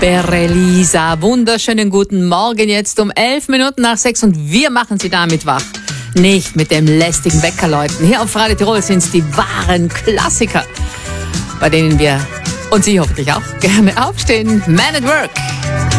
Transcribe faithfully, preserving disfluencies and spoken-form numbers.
Berelisa. Wunderschönen guten Morgen, jetzt um elf Minuten nach sechs und wir machen Sie damit wach. Nicht mit dem lästigen Weckerläuten. Hier auf Radio Tirol sind es die wahren Klassiker, bei denen wir und Sie hoffentlich auch gerne aufstehen. Man at Work.